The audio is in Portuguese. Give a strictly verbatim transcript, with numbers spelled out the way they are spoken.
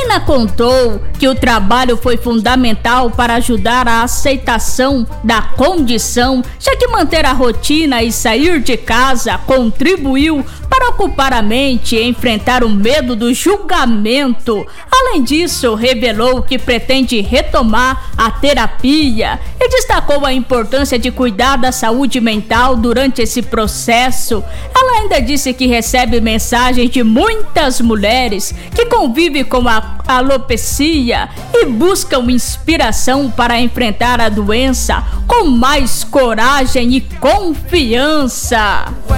Ana contou que o trabalho foi fundamental para ajudar a aceitação da condição, já que manter a rotina e sair de casa contribuiu para ocupar a mente e enfrentar o medo do julgamento. Além disso, revelou que pretende retomar a terapia e destacou a importância de cuidar da saúde mental durante esse processo. Ela ainda disse que recebe mensagens de muitas mulheres que convivem com a alopecia e buscam inspiração para enfrentar a doença com mais coragem e confiança.